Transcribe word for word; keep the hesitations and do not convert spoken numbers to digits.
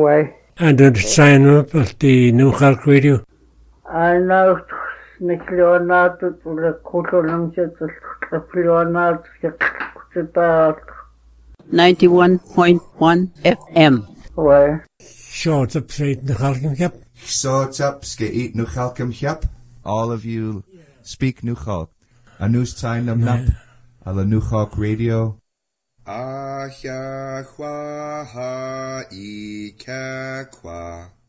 Way. And did sign up at the New Halk Radio? I know Nickleonard the Kutulang Leonard ninety-one point one F M. Way. Short up straight the Halkim Cap. Short up skate New Halkim Cap. All of you speak New Halk. A news time nam nap. A la New Halk Radio. Ah ya kwa ha I ka kwa.